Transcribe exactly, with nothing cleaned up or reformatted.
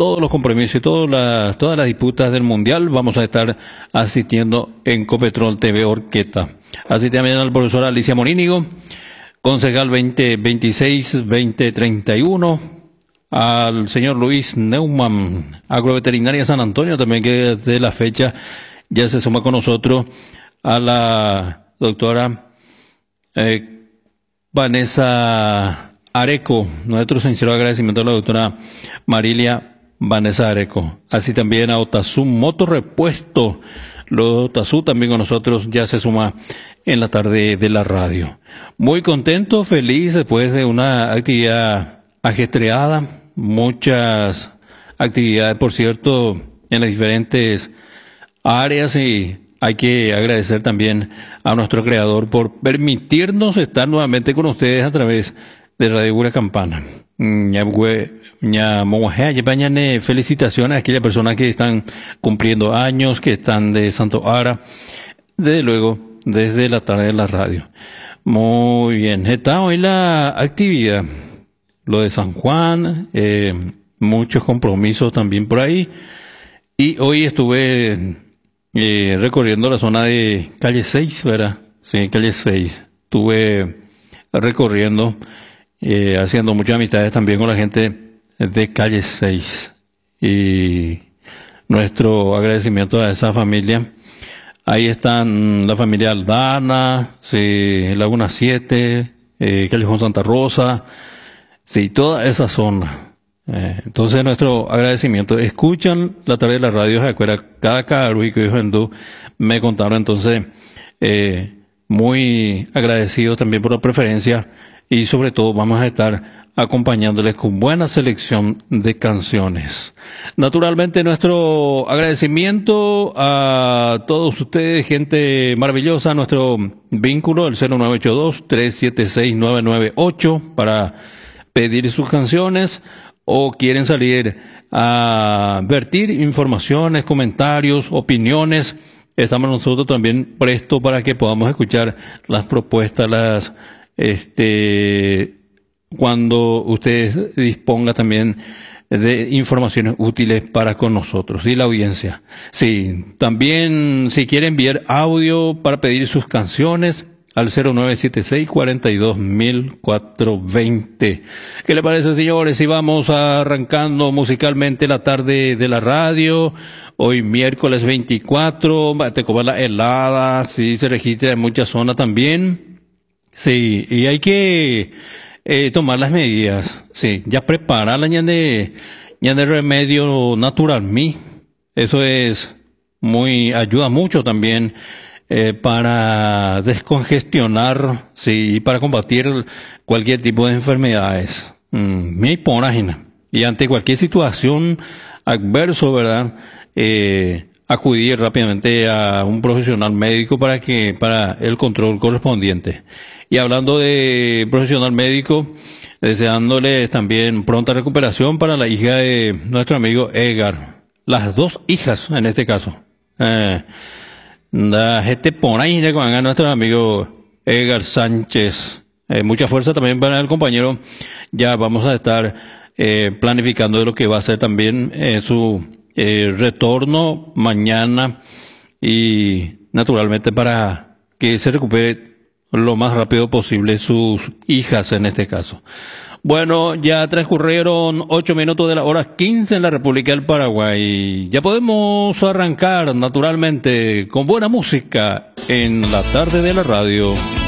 todos los compromisos y todas las, todas las disputas del Mundial, vamos a estar asistiendo en Copetrol T V Orqueta. Así también al profesor Alicia Morínigo, concejal veinte veintiséis veinte treinta y uno, al señor Luis Neumann, Agroveterinaria San Antonio, también que desde la fecha ya se suma con nosotros, a la doctora eh, Vanessa Areco, nuestro sincero agradecimiento a la doctora Marilia Vanessa Areco. Así también a Otazú Motorrepuesto. Los Otazú también con nosotros ya se suma en la tarde de la radio. Muy contento, feliz después de una actividad ajetreada, muchas actividades, por cierto, en las diferentes áreas, y hay que agradecer también a nuestro creador por permitirnos estar nuevamente con ustedes a través de Radio Gura Campana. Felicitaciones a aquellas personas que están cumpliendo años, que están de Santo Ara, desde luego, desde la tarde de la radio. Muy bien, está hoy la actividad, lo de San Juan, eh, muchos compromisos también por ahí, y hoy estuve eh, recorriendo la zona de calle seis, ¿verdad? Sí, calle seis, estuve recorriendo, Eh, haciendo muchas amistades también con la gente de calle seis, y nuestro agradecimiento a esa familia. Ahí están la familia Aldana, sí, Laguna siete, eh, Callejón Santa Rosa, sí, toda esa zona. Eh, entonces nuestro agradecimiento. Escuchan la tarde de la radio, se acuerda, cada caruji que dijo Hindú, me contaron, entonces eh, muy agradecido también por la preferencia. Y sobre todo vamos a estar acompañándoles con buena selección de canciones. Naturalmente nuestro agradecimiento a todos ustedes, gente maravillosa, nuestro vínculo, el cero nueve ocho dos, tres siete seis, nueve nueve ocho, para pedir sus canciones, o quieren salir a vertir informaciones, comentarios, opiniones. Estamos nosotros también prestos para que podamos escuchar las propuestas, las Este, cuando usted disponga también de informaciones útiles para con nosotros y la audiencia. Sí, también si quiere enviar audio para pedir sus canciones al cero nueve siete seis, cuatro dos mil cuatrocientos veinte. ¿Qué le parece, señores? Si vamos arrancando musicalmente la tarde de la radio, hoy miércoles veinticuatro, va a tener la helada, sí, se registra en muchas zonas también. Sí, y hay que eh, tomar las medidas, sí, ya preparar la ña de, ña de remedio natural, mi, eso es muy, ayuda mucho también eh, para descongestionar, sí, y para combatir cualquier tipo de enfermedades, mm, mi ponágina, y ante cualquier situación adverso, ¿verdad?, eh, acudir rápidamente a un profesional médico para que, para el control correspondiente. Y hablando de profesional médico, deseándole también pronta recuperación para la hija de nuestro amigo Edgar. Las dos hijas, en este caso. Eh, la gente por ahí, con nuestro amigo Edgar Sánchez. Eh, mucha fuerza también para el compañero. Ya vamos a estar eh, planificando de lo que va a ser también eh, su eh, retorno mañana, y naturalmente para que se recupere lo más rápido posible sus hijas en este caso. Bueno, ya transcurrieron ocho minutos de la hora quince en la República del Paraguay. Ya podemos arrancar naturalmente con buena música en la tarde de la radio.